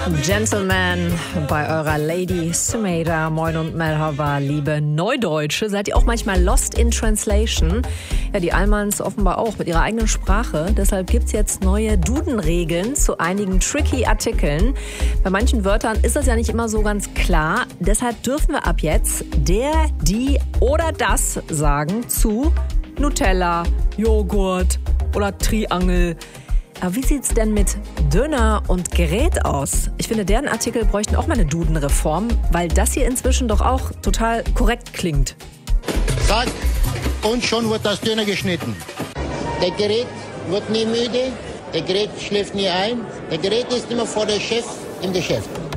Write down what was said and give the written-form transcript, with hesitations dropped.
Gentleman bei eurer Lady Sumeda. Moin und Merhaba, liebe Neudeutsche. Seid ihr auch manchmal lost in translation? Ja, die Allmanns offenbar auch mit ihrer eigenen Sprache. Deshalb gibt's jetzt neue Duden-Regeln zu einigen tricky Artikeln. Bei manchen Wörtern ist das ja nicht immer so ganz klar. Deshalb dürfen wir ab jetzt der, die oder das sagen zu Nutella, Joghurt oder Triangel. Aber wie sieht's denn mit Döner und Gerät aus? Ich finde, deren Artikel bräuchten auch mal eine Duden-Reform, weil das hier inzwischen doch auch total korrekt klingt. Zack, und schon wird das Döner geschnitten. Der Gerät wird nie müde, der Gerät schläft nie ein, der Gerät ist immer vor der Chef im Geschäft.